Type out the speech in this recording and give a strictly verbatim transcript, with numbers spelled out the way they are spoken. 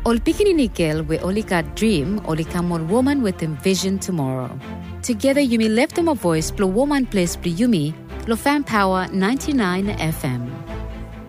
Ol pikini nikel we oli ka dream oli ka mon woman with him vision tomorrow. Together you may lift them a voice, blow woman place, blow yumi, lo fan power ninety-nine F M.